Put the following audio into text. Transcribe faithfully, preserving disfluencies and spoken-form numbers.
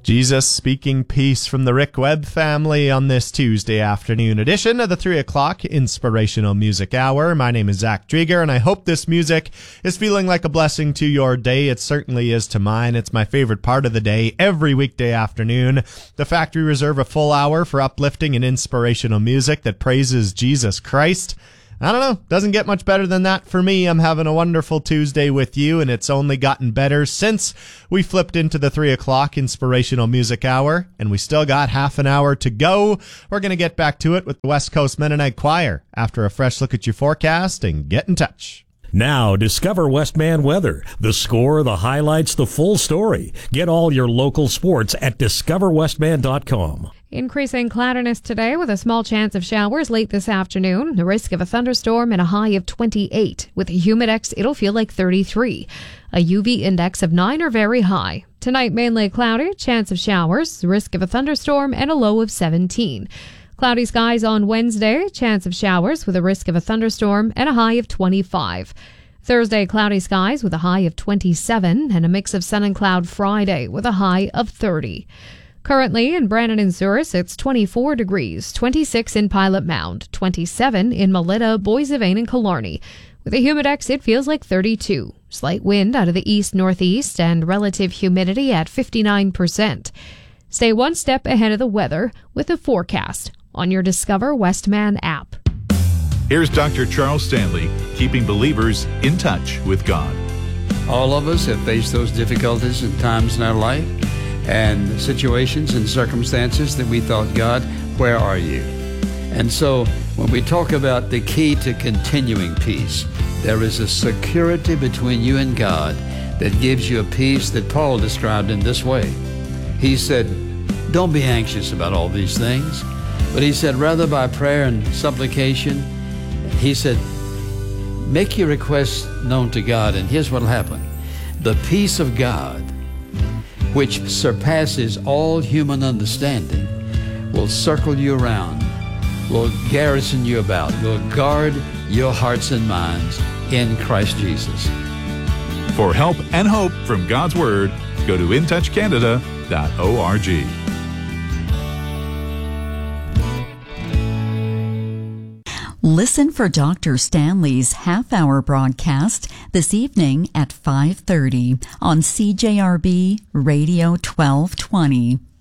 Jesus speaking peace from the Rick Webb family on this Tuesday afternoon edition of the three o'clock Inspirational Music Hour. My name is Zach Drieger, and I hope this music is feeling like a blessing to your day. It certainly is to mine. It's my favorite part of the day every weekday afternoon. The fact we reserve a full hour for uplifting and inspirational music that praises Jesus Christ. I don't know, doesn't get much better than that for me. I'm having a wonderful Tuesday with you, and it's only gotten better since we flipped into the three o'clock Inspirational Music Hour, and we still got half an hour to go. We're going to get back to it with the West Coast Mennonite Choir after a fresh look at your forecast and get in touch. Now, discover Westman weather. The score, the highlights, the full story. Get all your local sports at discover westman dot com. Increasing cloudiness today with a small chance of showers late this afternoon. The risk of a thunderstorm and a high of twenty-eight. With a humidex, it'll feel like thirty-three. A U V index of nine or very high. Tonight, mainly cloudy, chance of showers, risk of a thunderstorm, and a low of seventeen. Cloudy skies on Wednesday, chance of showers with a risk of a thunderstorm and a high of twenty-five. Thursday, cloudy skies with a high of twenty-seven and a mix of sun and cloud Friday with a high of thirty. Currently in Brandon and Souris, it's twenty-four degrees, twenty-six in Pilot Mound, twenty-seven in Melita, Boissevain, and Killarney. With a humidex, it feels like thirty-two. Slight wind out of the east-northeast and relative humidity at fifty-nine percent. Stay one step ahead of the weather with the forecast on your Discover Westman app. Here's Doctor Charles Stanley, keeping believers in touch with God. All of us have faced those difficulties and times in our life and situations and circumstances that we thought, God, where are you? And so when we talk about the key to continuing peace, there is a security between you and God that gives you a peace that Paul described in this way. He said, don't be anxious about all these things. But he said, rather by prayer and supplication, he said, make your requests known to God, and here's what will happen. The peace of God, which surpasses all human understanding, will circle you around, will garrison you about, will guard your hearts and minds in Christ Jesus. For help and hope from God's Word, go to in touch canada dot org. Listen for Doctor Stanley's half-hour broadcast this evening at five thirty on C J R B Radio twelve twenty.